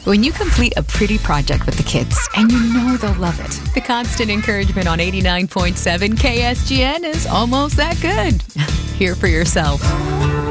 When you complete a pretty project with the kids and you know they'll love it, the constant encouragement on 89.7 KSGN is almost that good. Hear for yourself.